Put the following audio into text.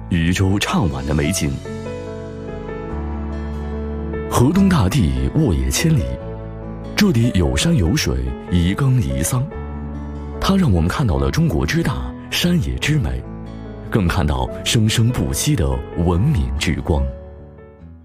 渔舟唱晚的美景。河东大地，沃野千里，这里有山有水，宜耕宜桑。它让我们看到了中国之大，山野之美，更看到生生不息的文明之光。